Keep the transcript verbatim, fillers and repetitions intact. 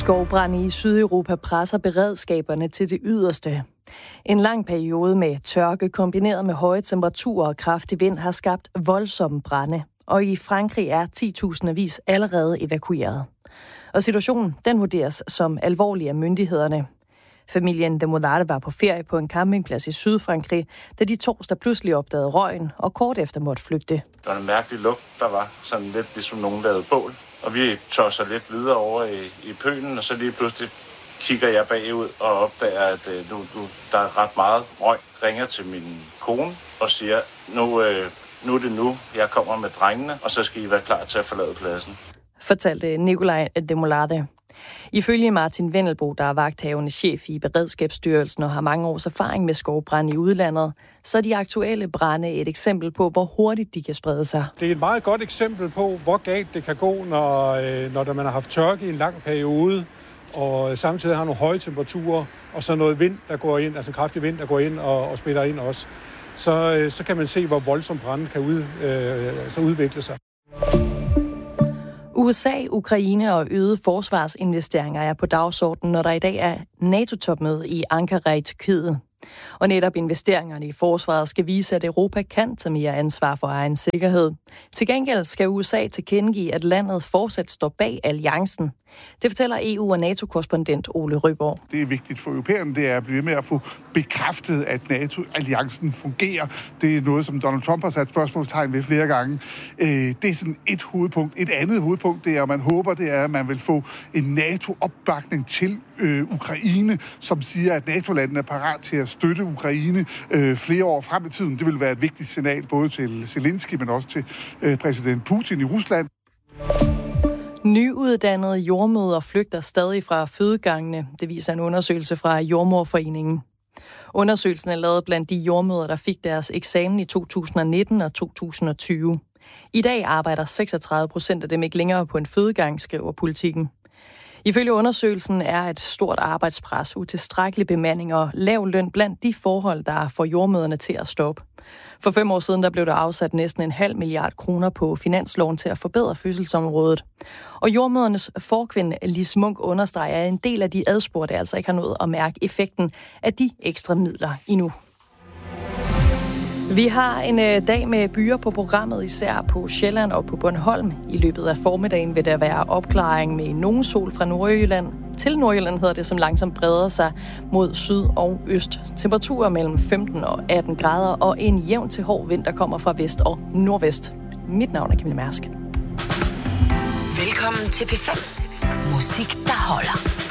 Skovbrande i Sydeuropa presser beredskaberne til det yderste. En lang periode med tørke kombineret med høje temperaturer og kraftig vind har skabt voldsomme brande, og i Frankrig er ti tusindvis allerede evakueret. Og situationen, den vurderes som alvorlig af myndighederne. Familien Demolade var på ferie på en campingplads i Sydfrankrig, da de torsdag pludselig opdagede røgen og kort efter måtte flygte. Der var en mærkelig lugt, der var sådan lidt ligesom nogen lavede bål. Og vi tosser lidt videre over i, i pølen, og så lige pludselig kigger jeg bagud og opdager, at øh, nu, nu, der er ret meget røg. Ringer til min kone og siger, nu, øh, nu er det nu, jeg kommer med drengene, og så skal I være klar til at forlade pladsen. Fortalte Nicolai Demolade. Ifølge Martin Vendelbo, der er vagthavende chef i Beredskabsstyrelsen og har mange års erfaring med skovbrande i udlandet, så er de aktuelle brande et eksempel på, hvor hurtigt de kan sprede sig. Det er et meget godt eksempel på, hvor galt det kan gå, når, når man har haft tørke i en lang periode, og samtidig har nogle høje temperaturer, og så noget vind, der går ind, altså kraftig vind, der går ind og, og spiller ind også. Så, så kan man se, hvor voldsom branden kan ud, øh, altså udvikle sig. U S A, Ukraine og øgede forsvarsinvesteringer er på dagsordenen, når der i dag er NATO-topmøde i Ankara i Tyrkiet. Og netop investeringerne i forsvaret skal vise, at Europa kan tage mere ansvar for egen sikkerhed. Til gengæld skal U S A tilkendegive, at landet fortsat står bag alliancen. Det fortæller E U- og NATO-korrespondent Ole Røborg. Det er vigtigt for europæerne, det er at blive med at få bekræftet, at NATO-alliancen fungerer. Det er noget, som Donald Trump har sat spørgsmålstegn ved flere gange. Det er sådan et hovedpunkt. Et andet hovedpunkt, det er, at man håber, det er, at man vil få en NATO-opbakning til øh, Ukraine, som siger, at NATO-landene er parat til at støtte Ukraine øh, flere år frem i tiden. Det vil være et vigtigt signal både til Zelensky, men også til øh, præsident Putin i Rusland. Nyuddannede jordmødre flygter stadig fra fødegangene. Det viser en undersøgelse fra Jordemoderforeningen. Undersøgelsen er lavet blandt de jordmødre, der fik deres eksamen i to tusind nitten og to tusind og tyve. I dag arbejder seksogtredive procent af dem ikke længere på en fødegang, skriver Politiken. Ifølge undersøgelsen er et stort arbejdspres, utilstrækkelig bemanding og lav løn blandt de forhold, der får jordmøderne til at stoppe. For fem år siden der blev der afsat næsten en halv milliard kroner på finansloven til at forbedre fødselsområdet. Og jordmødernes forkvinde Lis Munk understreger, at en del af de adspurgte altså ikke har nået at mærke effekten af de ekstra midler endnu. Vi har en øh, dag med byer på programmet, især på Sjælland og på Bornholm. I løbet af formiddagen vil der være opklaring med nogen sol fra Nordjylland. Til Nordjylland hedder det, som langsomt breder sig mod syd og øst. Temperaturer mellem femten og atten grader og en jævn til hård vind, der kommer fra vest og nordvest. Mit navn er Camilla Mærsk. Velkommen til P fem. Musik, der holder.